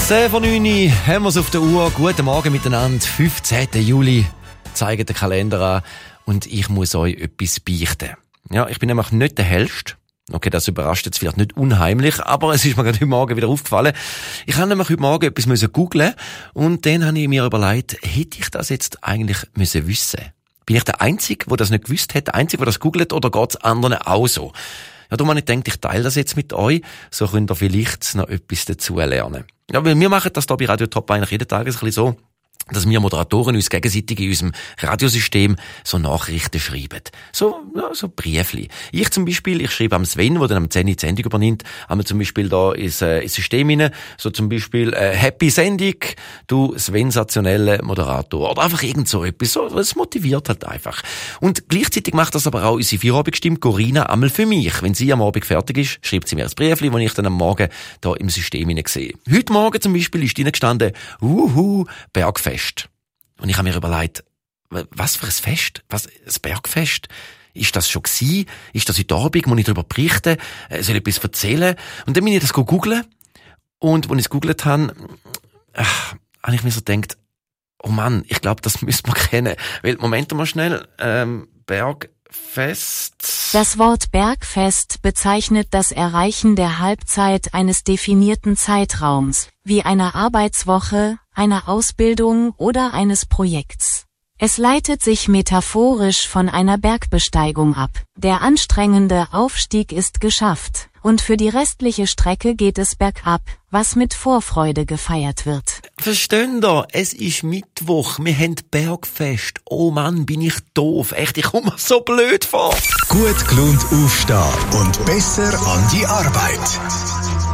10 vor 9 haben wir es auf der Uhr. Guten Morgen miteinander. 15. Juli zeigt der Kalender an und ich muss euch etwas beichten. Ja, ich bin nämlich nicht der Hellste. Okay, das überrascht jetzt vielleicht nicht unheimlich, aber es ist mir gerade heute Morgen wieder aufgefallen. Ich habe nämlich heute Morgen etwas googeln und dann habe ich mir überlegt, hätte ich das jetzt eigentlich wissen müssen? Bin ich der Einzige, der das nicht gewusst hat, der Einzige, der das googelt, oder geht es anderen auch so? Ja, darum habe ich gedacht, ich teile das jetzt mit euch, so könnt ihr vielleicht noch etwas dazu lernen. Ja, weil wir machen das hier bei Radio Top eigentlich jeden Tag ein bisschen so, dass wir Moderatoren uns gegenseitig in unserem Radiosystem so Nachrichten schreiben. So Briefli. Ich zum Beispiel, ich schreibe am Sven, der dann am 10 die Sendung übernimmt, haben wir zum Beispiel da ins System rein, so zum Beispiel, Happy Sendung, du sensationelle Moderator. Oder einfach irgend so etwas. So, das motiviert halt einfach. Und gleichzeitig macht das aber auch unsere Feierabendstimme Corinna einmal für mich. Wenn sie am Abend fertig ist, schreibt sie mir ein Briefli, das ich dann am Morgen da im System rein sehe. Heute Morgen zum Beispiel ist drin gestanden, Bergfest. Und ich habe mir überlegt, was für ein Fest? Was, ein Bergfest? Ist das schon gewesen? Ist das heute Abend? Muss ich darüber berichten? Soll ich etwas erzählen? Und dann bin ich das googeln. Und als ich es gegoogelt habe, habe ich mir so gedacht, oh Mann, ich glaube, das müsste man kennen. Weil, Moment mal schnell, Bergfest. Das Wort Bergfest bezeichnet das Erreichen der Halbzeit eines definierten Zeitraums, wie einer Arbeitswoche, einer Ausbildung oder eines Projekts. Es leitet sich metaphorisch von einer Bergbesteigung ab. Der anstrengende Aufstieg ist geschafft, und für die restliche Strecke geht es bergab, was mit Vorfreude gefeiert wird. Versteht ihr? Es ist Mittwoch, wir haben Bergfest. Oh Mann, bin ich doof. Echt, ich komme mir so blöd vor. Gut gelohnt aufstehen und besser an die Arbeit.